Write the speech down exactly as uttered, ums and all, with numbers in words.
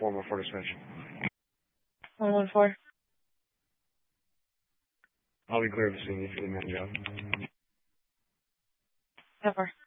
four one four dispatch. one one four. I'll be clear of the scene if you didn't job. Cover.